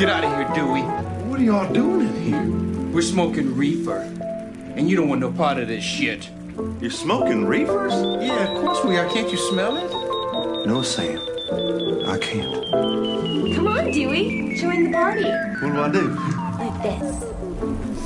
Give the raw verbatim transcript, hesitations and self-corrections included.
Get out of here, Dewey. What are y'all doing in here? We're smoking reefer. And you don't want no part of this shit. You're smoking reefers? Yeah, of course we are. Can't you smell it? No, Sam. I can't. Come on, Dewey. Join the party. What do I do? Like this.